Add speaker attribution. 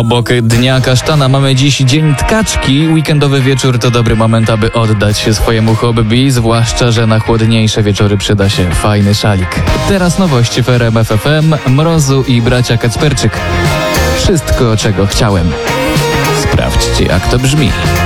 Speaker 1: Obok Dnia Kasztana mamy dziś Dzień Tkaczki. Weekendowy wieczór to dobry moment, aby oddać się swojemu hobby, zwłaszcza, że na chłodniejsze wieczory przyda się fajny szalik. Teraz nowości w RMF FM, Mrozu i bracia Kacperczyk. Wszystko, czego chciałem. Sprawdźcie, jak to brzmi.